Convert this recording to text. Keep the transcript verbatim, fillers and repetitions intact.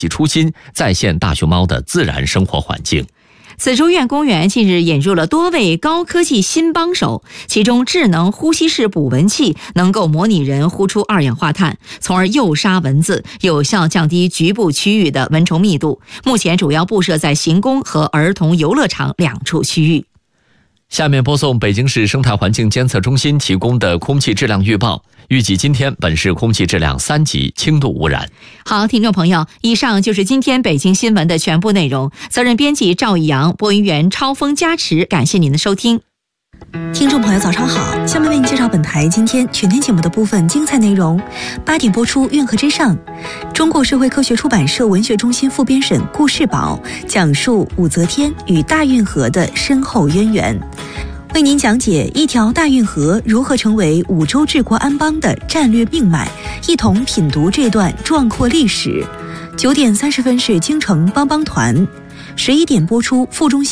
及初心，再现大熊猫的自然生活环境。 紫竹院公园近日引入了多位高科技新帮手，其中智能呼吸式捕蚊器能够模拟人呼出二氧化碳，从而诱杀蚊子，有效降低局部区域的蚊虫密度。目前主要布设在行宫和儿童游乐场两处区域。 下面播送北京市生态环境监测中心提供的空气质量预报，预计今天本市空气质量三级，轻度污染。 好，听众朋友，以上就是今天北京新闻的全部内容。责任编辑赵一阳，播音员超风加持，感谢您的收听。 听众朋友早上好，下面为您介绍本台今天全天节目的部分精彩内容。八点播出《运河之上》，中国社会科学出版社文学中心副编审顾世宝讲述武则天与大运河的深厚渊源，为您讲解一条大运河如何成为五洲治国安邦的战略命脉，一同品读这段壮阔历史。九点三十分是京城帮帮团，十一点播出附中